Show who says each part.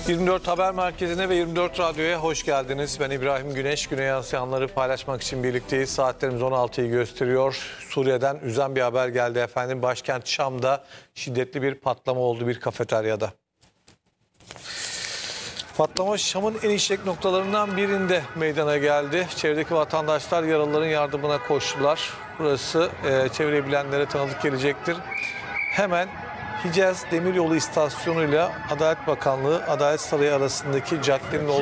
Speaker 1: 24 Haber Merkezi'ne ve 24 Radyo'ya hoş geldiniz. Ben İbrahim Güneş. Güney Asyalıları paylaşmak için birlikteyiz. Saatlerimiz 16'yı gösteriyor. Suriye'den üzen bir haber geldi efendim. Başkent Şam'da şiddetli bir patlama oldu bir kafeteryada. Patlama Şam'ın en işlek noktalarından birinde meydana geldi. Çevredeki vatandaşlar yaralıların yardımına koştular. Burası çevreyi bilenlere tanıdık gelecektir. Hemen Hicaz Demiryolu İstasyonu ile Adalet Bakanlığı, Adalet Sarayı arasındaki caddenin olduğu